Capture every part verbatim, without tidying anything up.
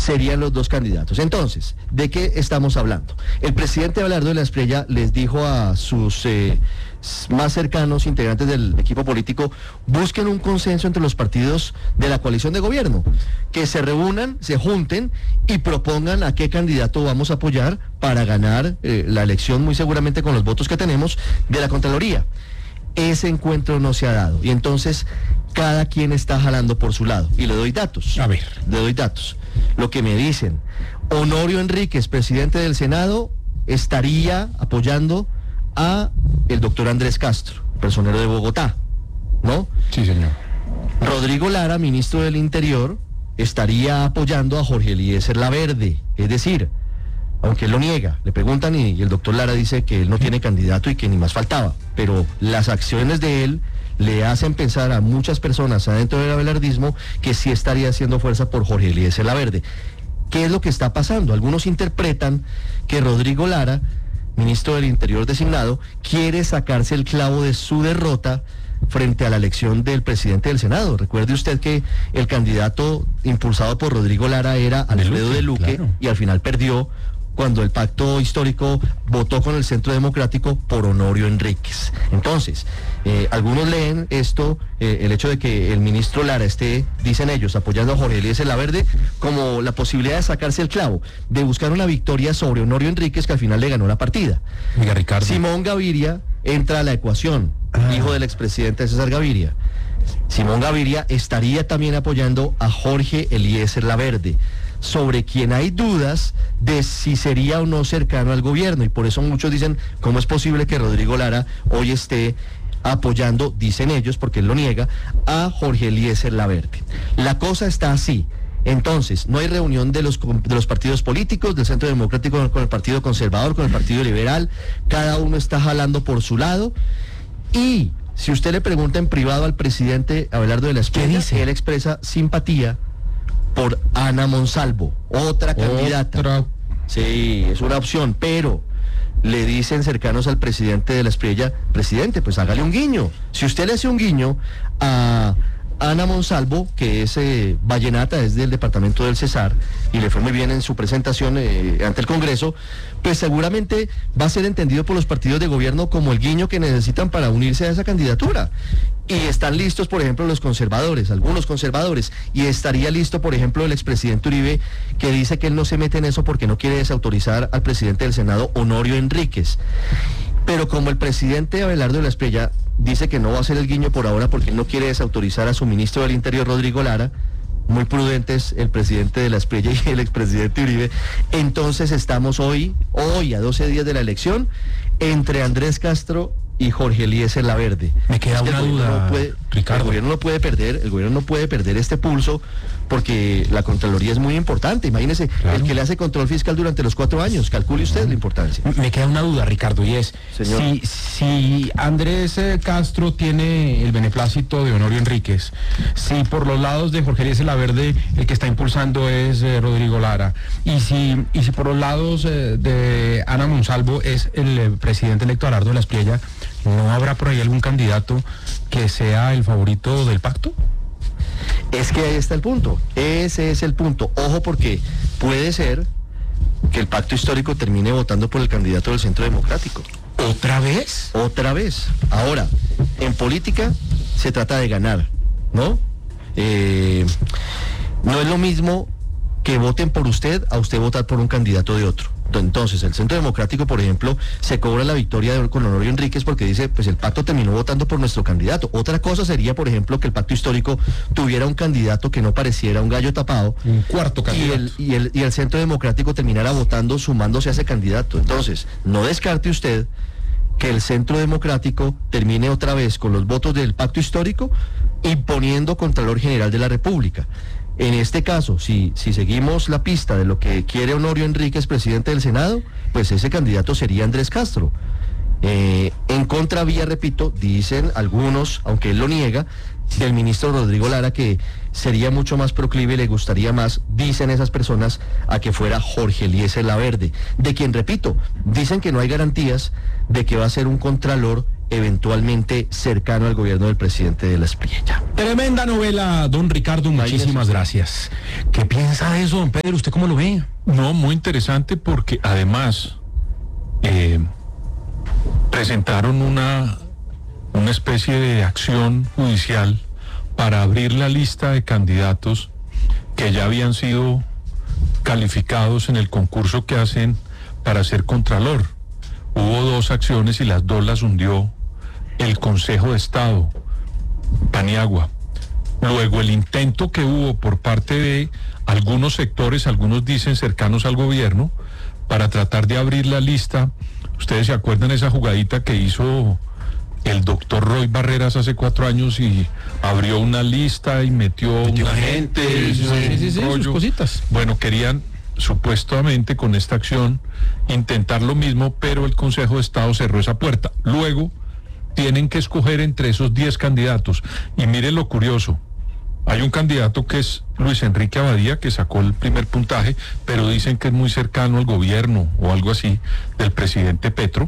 serían los dos candidatos. Entonces, ¿de qué estamos hablando? El presidente Abelardo de la Espriella les dijo a sus eh, más cercanos integrantes del equipo político: busquen un consenso entre los partidos de la coalición de gobierno, que se reúnan, se junten y propongan a qué candidato vamos a apoyar para ganar eh, la elección, muy seguramente con los votos que tenemos de la Contraloría. Ese encuentro no se ha dado y entonces cada quien está jalando por su lado. Y le doy datos. A ver. Le doy datos. Lo que me dicen: Honorio Enríquez, presidente del Senado, estaría apoyando a el doctor Andrés Castro, personero de Bogotá, ¿no? Sí, señor. Rodrigo Lara, ministro del Interior, estaría apoyando a Jorge Eliezer Laverde. Es decir, aunque él lo niega, le preguntan y, y el doctor Lara dice que él no tiene candidato y que ni más faltaba, pero las acciones de él le hacen pensar a muchas personas adentro del abelardismo que sí estaría haciendo fuerza por Jorge Eliezer Laverde. ¿Qué es lo que está pasando? Algunos interpretan que Rodrigo Lara, ministro del Interior designado, quiere sacarse el clavo de su derrota frente a la elección del presidente del Senado. Recuerde usted que el candidato impulsado por Rodrigo Lara era Alfredo de Luque, de Luque claro. Y al final perdió cuando el pacto histórico votó con el Centro Democrático por Honorio Enríquez. Entonces, eh, algunos leen esto, eh, el hecho de que el ministro Lara esté, dicen ellos, apoyando a Jorge Eliezer Laverde, como la posibilidad de sacarse el clavo, de buscar una victoria sobre Honorio Enríquez, que al final le ganó la partida. Oiga, Ricardo. Simón Gaviria entra a la ecuación, ah. hijo del expresidente César Gaviria. Simón Gaviria estaría también apoyando a Jorge Eliezer Laverde, sobre quien hay dudas de si sería o no cercano al gobierno, y por eso muchos dicen: ¿cómo es posible que Rodrigo Lara hoy esté apoyando, dicen ellos, porque él lo niega, a Jorge Eliezer Laverde? La cosa está así. Entonces, no hay reunión de los, de los partidos políticos, del Centro Democrático con el Partido Conservador, con el Partido Liberal, cada uno está jalando por su lado, y si usted le pregunta en privado al presidente Abelardo de la Espriella, él expresa simpatía por Ana Monsalvo, otra candidata. Otra. Sí, es una opción, pero le dicen cercanos al presidente de la Espriella: presidente, pues hágale un guiño. Si usted le hace un guiño a Ana Monsalvo, que es eh, vallenata, es del departamento del Cesar, y le fue muy bien en su presentación eh, ante el Congreso, pues seguramente va a ser entendido por los partidos de gobierno como el guiño que necesitan para unirse a esa candidatura. Y están listos, por ejemplo, los conservadores, algunos conservadores, y estaría listo, por ejemplo, el expresidente Uribe, que dice que él no se mete en eso porque no quiere desautorizar al presidente del Senado, Honorio Enríquez. Pero como el presidente Abelardo de la Espriella dice que no va a hacer el guiño por ahora porque él no quiere desautorizar a su ministro del Interior, Rodrigo Lara, muy prudentes el presidente de la Espriella y el expresidente Uribe, entonces estamos hoy, hoy a doce días de la elección, entre Andrés Castro y Jorge Eliezer Laverde. Me queda es que una duda, no puede, Ricardo. El gobierno no puede perder, el gobierno no puede perder este pulso, porque la Contraloría es muy importante. Imagínese, claro, el que le hace control fiscal durante los cuatro años, calcule usted la importancia. Me queda una duda, Ricardo, y es, Señor. si, si Andrés eh, Castro tiene el beneplácito de Honorio Enríquez, si por los lados de Jorge Eliezer Laverde el que está impulsando es eh, Rodrigo Lara, y si, y si por los lados eh, de Ana Monsalvo es el eh, presidente electo Abelardo de la Espriella, ¿no habrá por ahí algún candidato que sea el favorito del pacto? Es que ahí está el punto, ese es el punto. Ojo, porque puede ser que el pacto histórico termine votando por el candidato del Centro Democrático. ¿Otra vez? Otra vez. Ahora, en política se trata de ganar, ¿no? Eh, no es lo mismo que voten por usted a usted votar por un candidato de otro. Entonces, el Centro Democrático, por ejemplo, se cobra la victoria de, con Honorio Enríquez porque dice, pues el pacto terminó votando por nuestro candidato. Otra cosa sería, por ejemplo, que el pacto histórico tuviera un candidato que no pareciera un gallo tapado. Un cuarto candidato. Y el, y el, y el Centro Democrático terminara votando sumándose a ese candidato. Entonces, no descarte usted que el Centro Democrático termine otra vez con los votos del pacto histórico imponiendo Contralor General de la República. En este caso, si, si seguimos la pista de lo que quiere Honorio Enríquez, presidente del Senado, pues ese candidato sería Andrés Castro. Eh, en contravía, repito, dicen algunos, aunque él lo niega, del ministro Rodrigo Lara, que sería mucho más proclive y le gustaría más, dicen esas personas, a que fuera Jorge Eliezer Laverde, de quien, repito, dicen que no hay garantías de que va a ser un contralor eventualmente cercano al gobierno del presidente de la Espriella. Tremenda novela, don Ricardo, muchísimas gracias. ¿Qué piensa de eso, don Pedro? ¿Usted cómo lo ve? No, muy interesante porque además eh, presentaron una, una especie de acción judicial para abrir la lista de candidatos que ya habían sido calificados en el concurso que hacen para ser contralor. Hubo dos acciones y las dos las hundió el Consejo de Estado, Paniagua. Luego el intento que hubo por parte de algunos sectores, algunos dicen cercanos al gobierno, para tratar de abrir la lista. Ustedes se acuerdan esa jugadita que hizo el doctor Roy Barreras hace cuatro años y abrió una lista y metió, metió una gente, gente sí, sí, sí, sí, sus cositas. Bueno, querían supuestamente con esta acción intentar lo mismo, pero el Consejo de Estado cerró esa puerta. Luego tienen que escoger entre esos diez candidatos. Y mire lo curioso, hay un candidato que es Luis Enrique Abadía, que sacó el primer puntaje, pero dicen que es muy cercano al gobierno o algo así del presidente Petro.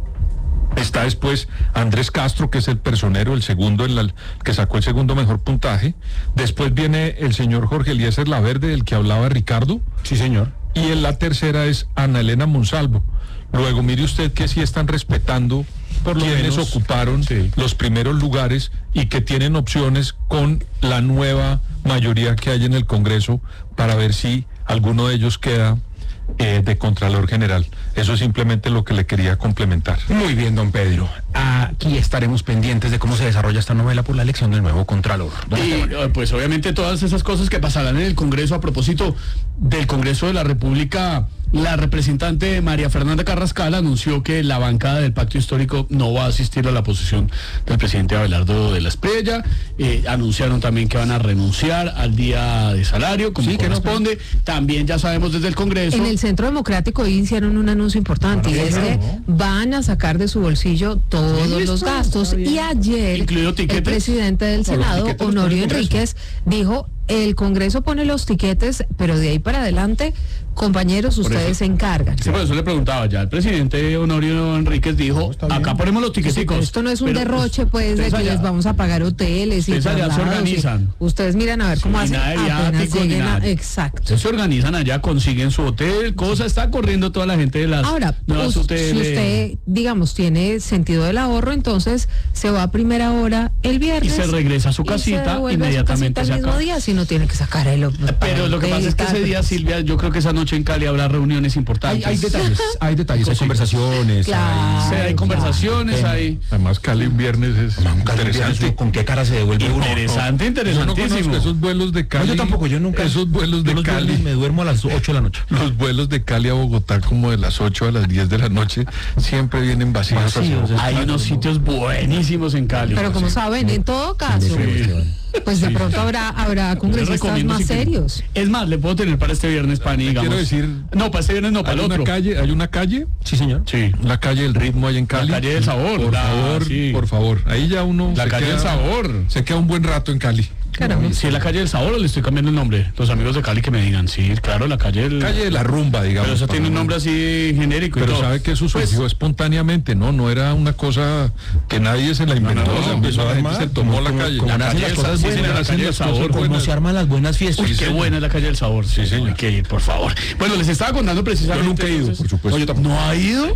Está después Andrés Castro, que es el personero, el segundo, en la, que sacó el segundo mejor puntaje. Después viene el señor Jorge Eliezer Laverde, del que hablaba Ricardo. Sí, señor. Y en la tercera es Ana Elena Monsalvo. Luego, mire usted que sí están respetando por lo quienes menos ocuparon sí. los primeros lugares y que tienen opciones con la nueva mayoría que hay en el Congreso para ver si alguno de ellos queda Eh, de Contralor General. Eso es simplemente lo que le quería complementar. Muy bien, don Pedro. Aquí estaremos pendientes de cómo se desarrolla esta novela por la elección del nuevo Contralor. Y pues obviamente todas esas cosas que pasarán en el Congreso. A propósito del Congreso de la República, la representante María Fernanda Carrascal anunció que la bancada del Pacto Histórico no va a asistir a la posición del presidente Abelardo de la Espriella. Eh, anunciaron también que van a renunciar al día de salario, como sí, corresponde. Que no, también ya sabemos desde el Congreso. En el Centro Democrático hoy hicieron un anuncio importante, y es que van a sacar de su bolsillo todos los gastos. Y ayer el presidente del Senado, Honorio Enríquez, dijo: el Congreso pone los tiquetes, pero de ahí para adelante, compañeros, ustedes se encargan. Sí, por eso le preguntaba ya. El presidente Honorio Enríquez dijo: no, acá ponemos los tiqueticos. Sí, esto no es un derroche, pues, de que allá les vamos a pagar hoteles y allá se organizan. Y ustedes miran a ver cómo sí, hacen apenas lleguen a... Exacto. Ustedes se organizan allá, consiguen su hotel, cosa, está corriendo toda la gente de las Ahora, nuevas pues, hoteles. Si usted, digamos, tiene sentido del ahorro, entonces se va a primera hora el viernes. Y se regresa a su casita, y se inmediatamente a su casita el mismo día, si no tiene que sacar el... Pero lo que pasa es que ese día, Silvia, yo creo que esa noche en Cali habrá reuniones importantes. Hay, hay detalles, hay detalles, hay conversaciones. Claro, hay, sí, hay conversaciones, claro. hay... Además, Cali un viernes es Además, interesante. Viernes, ¿con qué cara se devuelve uno? Interesante, interesantísimo. Yo no conozco esos vuelos de Cali. No, yo tampoco, yo nunca. Esos vuelos de Cali. Me duermo a las ocho de la noche. Los vuelos de Cali a Bogotá como de las ocho a las diez de la noche siempre vienen vacíos. vacíos hay claro, unos sitios no. buenísimos en Cali. Pero como sí. saben, en todo caso, sí. pues de sí. pronto habrá habrá congresistas más si serios. Es más, le puedo tener para este viernes, Pani, digamos. Quiero decir, no, para este viernes no, para el otro. Una calle, ¿hay una calle? Sí, señor. Sí. La calle del ritmo hay en Cali. La calle del sabor. Por la, favor, sí. por favor. Ahí ya uno La se calle queda, del sabor. Se queda un buen rato en Cali. Caramba. Si es la calle del sabor o le estoy cambiando el nombre. Los amigos de Cali que me digan, sí, claro, la calle del... Calle de la rumba, digamos. Pero eso tiene un nombre así genérico. Pero y todo. sabe que eso surgió pues, espontáneamente, ¿no? No era una cosa que nadie se la inventó. No, no, no, empezó a gente se tomó como, la como, calle. Como la nacen calle las cosas sí, buenas, la calle del sabor, como buenas. se arman las buenas fiestas. Uy, qué buena es la calle del sabor. Sí, señor. Hay que ir, por favor. Bueno, les estaba contando precisamente... Yo nunca he ido, entonces, por supuesto. ¿No ha ido?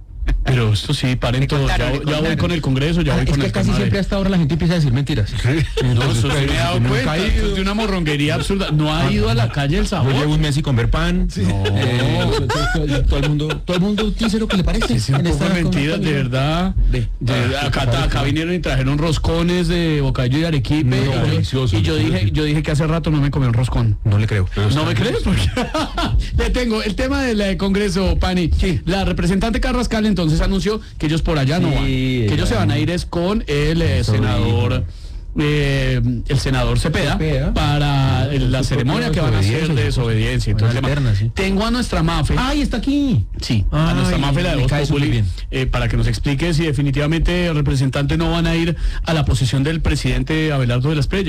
Pero esto sí, paren todos. Ya, ya voy con el Congreso, ya ah, voy es con que el casi siempre hasta ahora la gente empieza a decir mentiras. Sí. No, eso sí me he dado cuenta. Esto es de una morronguería absurda. No ha ido a la calle del sabor. Yo llevo un mes sin comer pan. Sí. No. Eh, todo el mundo, todo el mundo dice lo que le parece. Es un poco de mentiras, de verdad. De, de, ah, acá, acá vinieron y trajeron roscones de bocadillo y arequipe. No, y yo, y yo dije, yo dije que hace rato no me comí un roscón. No le creo. ¿No me crees? Porque le tengo el tema del Congreso, Pani. Sí. La representante Carrascal entonces anunció que ellos por allá sí, no van, que ellos se van a ir es con el eh, senador eh, el senador Cepeda, Cepeda. para el, la ceremonia que van a hacer de desobediencia. Entonces, alterna, sí. Tengo a nuestra Mafe. ¡Ay, está aquí! Sí, Ay, a nuestra Mafe, la de Voz Populi, eh, para que nos explique si definitivamente el representante no van a ir a la posición del presidente Abelardo de la Espriella.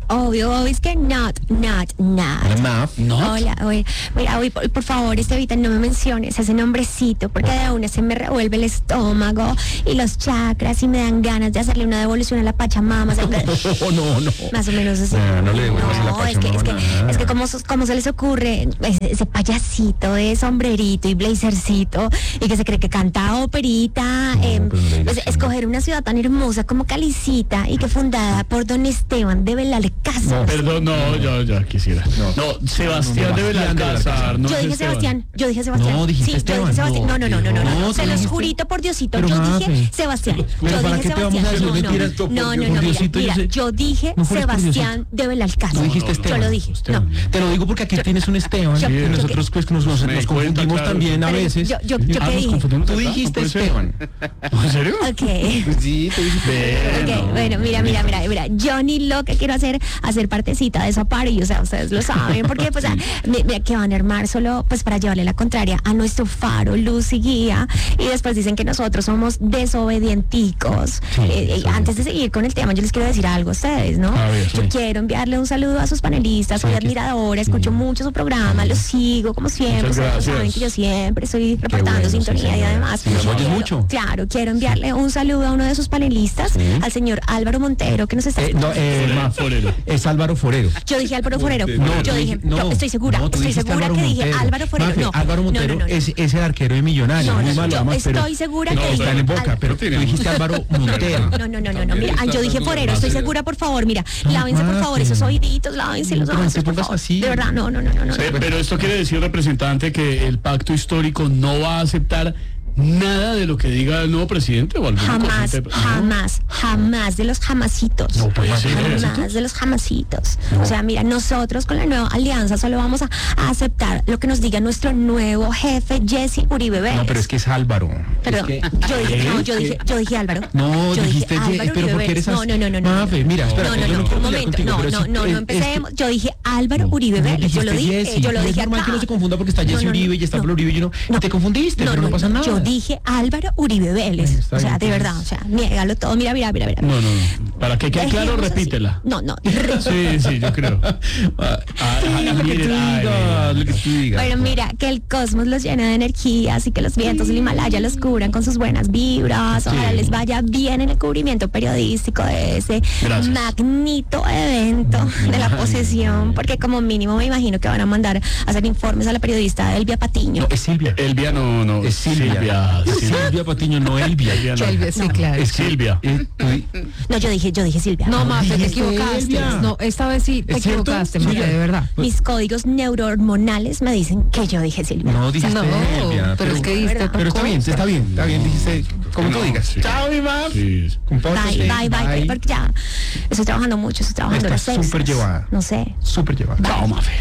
obvio, obvio, es que not, not, not. Not. Hola, oye, mira, hoy, por, por favor, Estevita, no me menciones ese nombrecito, porque de una se me revuelve el estómago y los chakras y me dan ganas de hacerle una devolución a la Pachamama. No, no, no. Más o menos así. No, no le devuelvas a la No, es que, es que, Pachamama. es que como, como se les ocurre ese, ese payasito de sombrerito y blazercito y que se cree que canta operita, No, eh, pero no le digas pues, que escoger una ciudad tan hermosa como Calicita y que fundada por don Esteban de Belalcázar. No, perdón, no, yo ya quisiera. No, Sebastián de Belalcázar. No Yo es dije Esteban. Sebastián, yo dije Sebastián. No, dijiste sí, Esteban. Yo dije Sebastián. No, no, no, no, no, no, No, Se tú los dijiste- jurito por Diosito. Pero, Yo Mafe, dije Sebastián. pero Yo ¿para dije qué te vamos a decir Sebastián. mentiras? No, no, no, Por no, mira, Diosito, mira, yo sé- yo dije No jures por Sebastián de Belalcázar. Tú dijiste Yo Esteban. lo dije. No. Te lo digo porque aquí tienes un Esteban Yo- y yo- nosotros pues que nos, nos, Me nos di cuenta, confundimos claro. también a Pero veces. yo- yo- yo- Ah, ¿qué nos dije? confundimos, Tú ¿verdad? dijiste No puede ser. Esteban. ¿En serio? Ok. Sí, tú dijiste. Ok, bueno, mira, mira, mira, mira, yo ni lo que quiero hacer, hacer partecita de esa party, o sea, ustedes lo saben, porque pues, ah, mi- mira, que van a armar solo pues para llevarle la contraria a nuestro faro, luz y guía, y después dicen que nosotros somos desobedienticos. Sí, Eh, eh, sí. antes de seguir con el tema, yo les quiero decir algo a ustedes, ¿no? A ver, yo sí. quiero enviarle un saludo a sus panelistas, soy Sí, que- admiradora, escucho mucho su programa, los sigo como siempre, Muchas ustedes gracias. saben que yo siempre estoy reportando bueno, sí, sintonía y señora. además. Sí, nos oyes quiero- mucho. Claro, quiero enviarle un saludo a uno de sus panelistas, Sí. al señor Álvaro Montero, que nos está Eh, no, eh, Forero, ma- Forero. es Álvaro Forero. Yo dije Álvaro Forero. No, yo tú dije, dij- no, yo estoy segura, no, tú estoy dijiste segura Álvaro que dije Montero. Álvaro Forero. Mafe, No, Álvaro no, no, Montero no, no. Es, es el arquero de Millonarios, No, muy no, malo, yo además, pero estoy segura no, que está dije en boca, Al- pero tú dijiste Álvaro Montero. No, no, no, no, no, mira, ah, yo dije Forero, estoy segura, por favor, mira, lávense por favor esos oíditos, lávense los No, pero no ojos, te por pongas favor. así. De verdad, no, no, no, no, no. Sí, no. pero esto quiere decir, representante, que el pacto histórico no va a aceptar nada de lo que diga el nuevo presidente o alguna Jamás, cosita. jamás, jamás de los jamasitos. No puede ser. Jamás de los jamasitos. O sea, mira, nosotros con la nueva alianza solo vamos a, a aceptar lo que nos diga nuestro nuevo jefe, Jesse Uribe Vélez. No, pero es que es Álvaro. Perdón, Es que- yo dije, no, yo dije, yo dije Álvaro. No, yo dijiste, dije Ye- Álvaro pero Uribe ¿por qué eres Vélez. así? No, no, no, no, no. Mafe, mira, espérate, no, yo no, no no, quiero un pelear momento, contigo, no, pero no, sí, no, es- no es- empecemos. Yo dije Álvaro Uribe No, Vélez, yo lo dijiste dije, Jesse, yo lo y dije es normal acá. que no se confunda porque está No, Jesse no, Uribe y está no. Álvaro Uribe y, no, y te confundiste, pero no, pasa nada. Yo dije Álvaro Uribe Vélez. Está O sea, bien, de entonces. verdad, o sea, niégalo todo. Mira, mira, mira, mira. No, no, no. Para que quede claro, Dejemos así. repítela. No, no. Sí, sí, yo creo. Ah, ah, Sí, lo que tú miren, ay, digas, lo que tú digas. Bueno, mira, que el cosmos los llene de energías y que los vientos del Himalaya los cubran con sus buenas vibras. Ojalá les vaya bien en el cubrimiento periodístico de ese Gracias. magnito evento de la posesión, porque como mínimo me imagino que van a mandar a hacer informes a la periodista Elvia Patiño. No, es Silvia. Elvia no, no. Es Silvia. Silvia. Es Silvia. Silvia Patiño, no Elvia. Elvia no. Elvia, sí, claro. Es que- Silvia. eh, tú- No, yo dije, yo dije Silvia. No, Mafe, te dijiste equivocaste. Elvia. No, esta vez sí te ¿Es cierto? equivocaste, Sí, Mafe, ya. de verdad. Mis códigos neurohormonales me dicen que yo dije Silvia. No dijiste No, Elvia. pero es que diste otra Pero está bien, cosa. está bien, está bien, dijiste, como tú No, digas. sí. Chao, mi mam. Sí. Compórtate. Bye, bye, bye, porque ya estoy trabajando mucho, estoy trabajando Estás horas súper extras. llevada. No sé. Súper llevada. Chao, Mafe.